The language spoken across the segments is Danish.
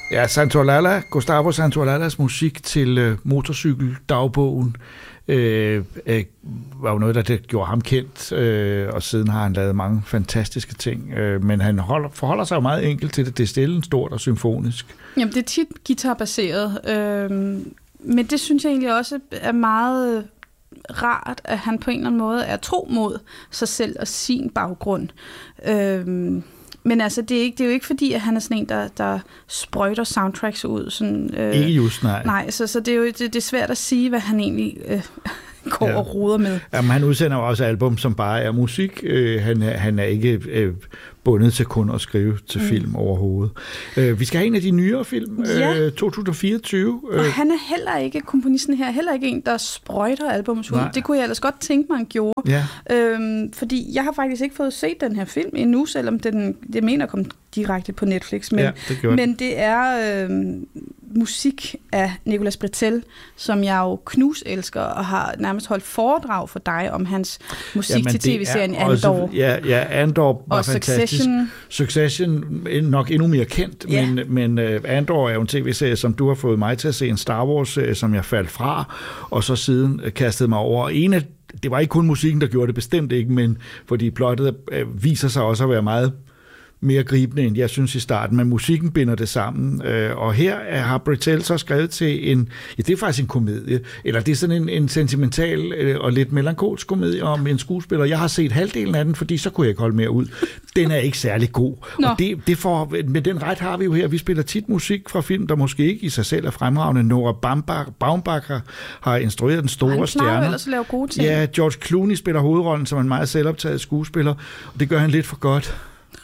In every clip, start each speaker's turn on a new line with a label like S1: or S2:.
S1: Ja, Gustavo Santaolalla's musik til motorcykeldagbogen var jo noget, der gjorde ham kendt, og siden har han lavet mange fantastiske ting. Men han forholder sig jo meget enkelt til det. Det er stille, stort og symfonisk.
S2: Jamen, det er tit guitarbaseret, men det synes jeg egentlig også er meget rart, at han på en eller anden måde er tro mod sig selv og sin baggrund. Men altså, det er jo ikke fordi, at han er sådan en, der sprøjter soundtracks ud. Sådan,
S1: ikke just, nej.
S2: Nej, så det er jo det er svært at sige, hvad han egentlig går og roder med.
S1: Jamen, han udsender jo også album, som bare er musik. Han er ikke bundet til kun at skrive til film overhovedet. Vi skal have en af de nyere film, 2024.
S2: Og han er heller ikke, komponisten her, heller ikke en, der sprøjter albums ud. Det kunne jeg ellers godt tænke mig, han gjorde. Ja. Fordi jeg har faktisk ikke fået set den her film endnu, selvom det mener kom direkte på Netflix. Men det er musik af Nicolas Britell, som jeg jo elsker og har nærmest holdt foredrag for dig om hans musik til tv-serien Andor.
S1: Andor var
S2: og
S1: fantastisk. Succession nok endnu mere kendt, men Andor er jo en tv-serie, som du har fået mig til at se, en Star Wars-serie, som jeg faldt fra, og så siden kastede mig over. Det var ikke kun musikken, der gjorde det, bestemt ikke, men fordi plottet viser sig også at være meget mere gribende, end jeg synes i starten, men musikken binder det sammen. Og her har Britell så skrevet til det er faktisk en komedie, eller det er sådan en sentimental og lidt melankolsk komedie om en skuespiller. Jeg har set halvdelen af den, fordi så kunne jeg ikke holde mere ud. Den er ikke særlig god. Og med den ret har vi jo her. Vi spiller tit musik fra film, der måske ikke i sig selv er fremragende. Nora Baumbach har instrueret den store stjerne.
S2: Ellers at lave gode ting.
S1: Ja, George Clooney spiller hovedrollen som en meget selvoptaget skuespiller, og det gør han lidt for godt.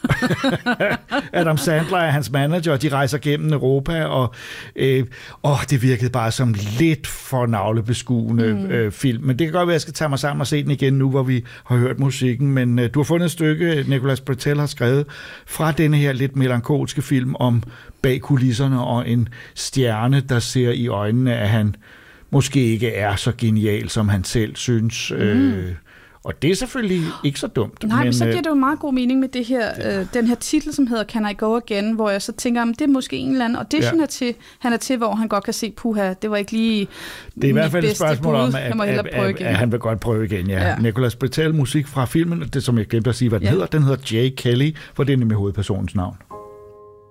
S1: Adam Sandler er hans manager, og de rejser gennem Europa, og det virkede bare som lidt for navlebeskuende film. Men det kan godt være, at jeg skal tage mig sammen og se den igen nu, hvor vi har hørt musikken. Men du har fundet et stykke, Nicolas Britell har skrevet, fra denne her lidt melankolske film om bag kulisserne og en stjerne, der ser i øjnene, at han måske ikke er så genial, som han selv synes. Og det er selvfølgelig ikke så dumt.
S2: Nej, men så giver det jo meget god mening med det her, den her titel, som hedder Can I Go Again, hvor jeg så tænker, det er måske en eller anden audition han er til, hvor han godt kan se, puha, det var ikke lige
S1: det er i hvert fald et spørgsmål om,
S2: at
S1: han vil godt prøve igen. Ja. Nicolas Britell, musik fra filmen, det som jeg glemte at sige, hvad den hedder. Den hedder Jay Kelly, for det er nemlig hovedpersonens navn.